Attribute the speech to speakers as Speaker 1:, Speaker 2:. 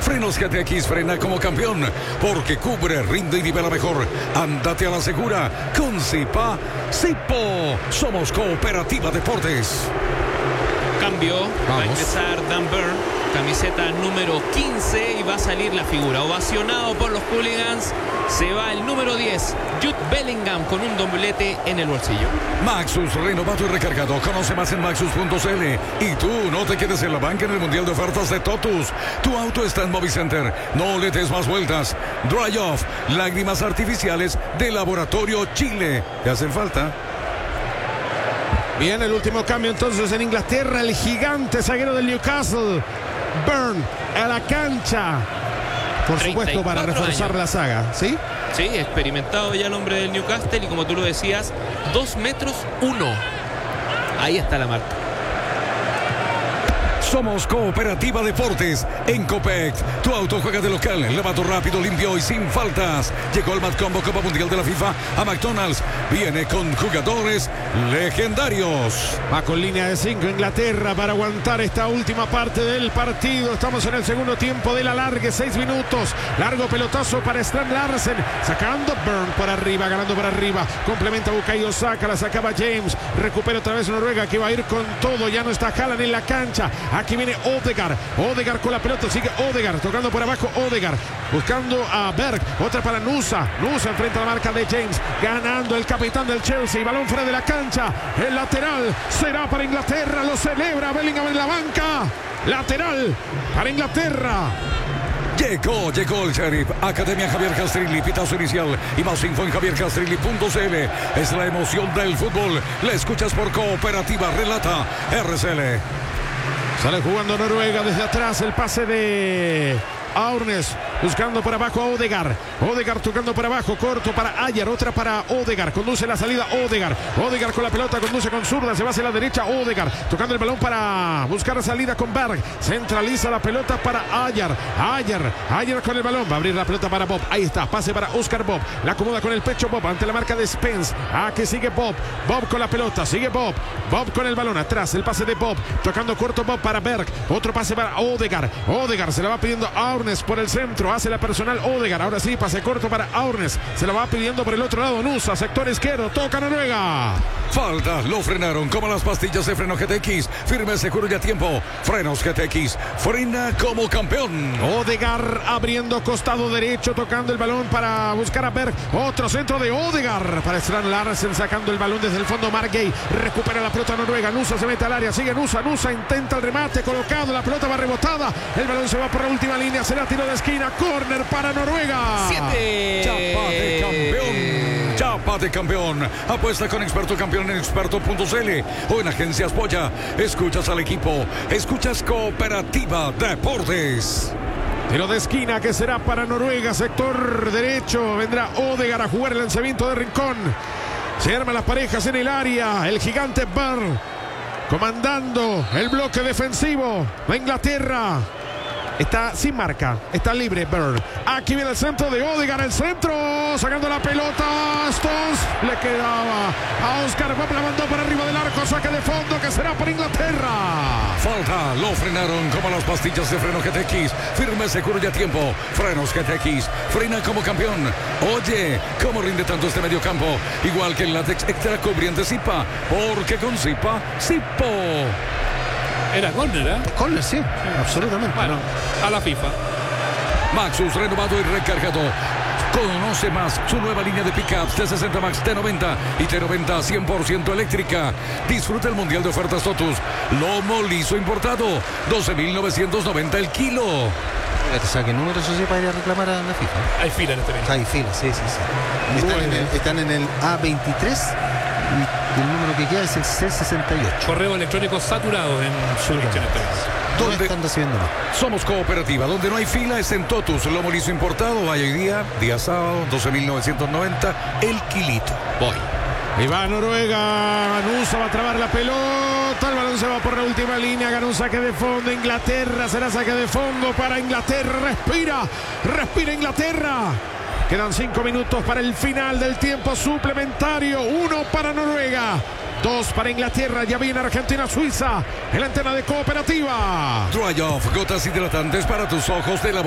Speaker 1: Frenos GTX, frena como campeón, porque cubre, rinde y nivela mejor. Ándate a la segura con Zipa. Zipo, somos Cooperativa Deportes.
Speaker 2: Cambio, va a ingresar Dan Burn, camiseta número 15 y va a salir la figura. Ovacionado por los hooligans, se va el número 10, Jude Bellingham, con un doblete en el bolsillo.
Speaker 1: Maxus, renovado y recargado. Conoce más en maxus.cl. Y tú, no te quedes en la banca en el Mundial de Ofertas de Totus. Tu auto está en Movicenter. No le des más vueltas. Dry Off, lágrimas artificiales de Laboratorio Chile. ¿Te hacen falta?
Speaker 3: Bien, el último cambio entonces en Inglaterra. El gigante zaguero del Newcastle, Burn, a la cancha. Por supuesto, para reforzar la saga, ¿sí?
Speaker 2: Sí, experimentado ya el hombre del Newcastle y como tú lo decías, 2 metros 1. Ahí está la marca.
Speaker 1: Somos Cooperativa Deportes. En Copec, tu auto juega de local. Lavado rápido, limpio y sin faltas. Llegó el Mad Combo Copa Mundial de la FIFA a McDonald's. Viene con jugadores legendarios.
Speaker 3: Va con línea de 5 Inglaterra para aguantar esta última parte del partido. Estamos en el segundo tiempo de la largue, 6 minutos. Largo pelotazo para Strand Larsen. Sacando Burn por arriba, ganando por arriba. Complementa Bukayo Saka, la sacaba James. Recupera otra vez Noruega, que va a ir con todo. Ya no está Haaland en la cancha. Aquí viene Odegaard. Odegaard con la pelota. Sigue Odegaard. Tocando por abajo Odegaard. Buscando a Berg. Otra para Nusa. Nusa enfrenta a la marca de James. Ganando el capitán del Chelsea. Balón fuera de la cancha. El lateral será para Inglaterra. Lo celebra Bellingham en la banca. Lateral para Inglaterra.
Speaker 1: Llegó el Sheriff. Academia Javier Castrilli, pitazo inicial y más info en javiercastrilli.cl. Es la emoción del fútbol. La escuchas por Cooperativa, relata RCL.
Speaker 3: Sale jugando Noruega desde atrás. El pase de Aurnes, buscando por abajo a Odegaard. Odegaard tocando por abajo, corto para Ayer, otra para Odegaard. Conduce la salida Odegaard. Odegaard con la pelota, conduce con zurda, se va hacia la derecha Odegaard, tocando el balón para buscar la salida con Berg. Centraliza la pelota para Ayer. Ayer con el balón, va a abrir la pelota para Bob. Ahí está, pase para Oscar Bob. La acomoda con el pecho Bob ante la marca de Spence. Que sigue Bob. Bob con la pelota, sigue Bob. Bob con el balón atrás, el pase de Bob. Tocando corto Bob para Berg. Otro pase para Odegaard. Odegaard se la va pidiendo a Aurnes por el centro, hace la personal Odegaard, ahora sí, pase corto para Aurnes, se la va pidiendo por el otro lado Nusa, sector izquierdo, toca Noruega.
Speaker 1: Falta, lo frenaron como las pastillas de freno GTX, firme, seguro y a tiempo. Frenos GTX, frena como campeón.
Speaker 3: Odegaard abriendo costado derecho, tocando el balón para buscar a Berg, otro centro de Odegaard para Strand Larsen, sacando el balón desde el fondo. Margay recupera la pelota Noruega, Nusa se mete al área, sigue Nusa intenta el remate, colocado, la pelota va rebotada, el balón se va por la última línea, será tiro de esquina, córner para Noruega.
Speaker 2: 7.
Speaker 1: Chapa de campeón. Chapa de campeón. Apuesta con Experto Campeón en experto.cl o en Agencias Polla. Escuchas al equipo. Escuchas Cooperativa Deportes.
Speaker 3: Tiro de esquina que será para Noruega, sector derecho. Vendrá Odegaard a jugar el lanzamiento de rincón. Se arman las parejas en el área. El gigante Burn comandando el bloque defensivo de Inglaterra. Está sin marca, está libre Bird. Aquí viene el centro de Odegaard, el centro, sacando la pelota. Stones le quedaba a Oscar Bob, la mandó por arriba del arco, saque de fondo que será para Inglaterra.
Speaker 1: Falta, lo frenaron como las pastillas de freno GTX. Firme, seguro y a tiempo. Frenos GTX, frena como campeón. Oye, ¿cómo rinde tanto este medio campo? Igual que el látex extra cubriente Zipa, porque con Zipa, Zipo.
Speaker 4: Era córner, ¿eh?
Speaker 3: Córner, sí, absolutamente.
Speaker 4: Bueno, a la FIFA.
Speaker 1: Maxus, renovado y recargado. Conoce más su nueva línea de pickups T60 Max, T90 y T90 100% eléctrica. Disfruta el Mundial de Ofertas Totus. Lomo liso importado, 12.990 el kilo.
Speaker 5: Te saque números, eso sí, para ir a reclamar a la FIFA.
Speaker 4: Hay fila en este evento.
Speaker 5: Hay fila, sí. Están en el A23 y el número que queda es el C68.
Speaker 4: Correo electrónico saturado en Zurich en este evento.
Speaker 1: ¿Dónde
Speaker 5: están recibiendo más?
Speaker 1: Somos Cooperativa, donde no hay fila es en Totus. Lomo liso importado, vaya hoy día sábado, 12.990 el kilito.
Speaker 3: Voy. Y va Noruega, Ganusa va a trabar la pelota, el balón se va por la última línea, ganó un saque de fondo, Inglaterra, será saque de fondo para Inglaterra, respira Inglaterra. Quedan 5 minutos para el final del tiempo suplementario, 1 para Noruega, 2 para Inglaterra, ya viene Argentina-Suiza en la antena de Cooperativa.
Speaker 1: Dry Off, gotas hidratantes para tus ojos de la